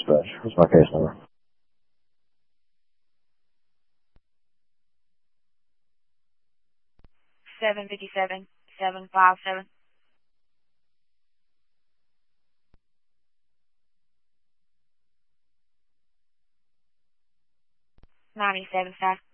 dispatch. What's my case number? 757-757. 97, sir.